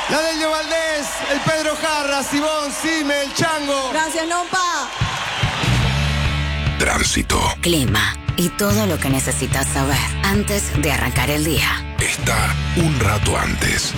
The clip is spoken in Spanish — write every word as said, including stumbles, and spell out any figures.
La Delio Valdés, el Pedro Jarra, Simón, Sime, el Chango. Gracias, Nompa. Tránsito. Clima y todo lo que necesitas saber antes de arrancar el día. Está un rato antes.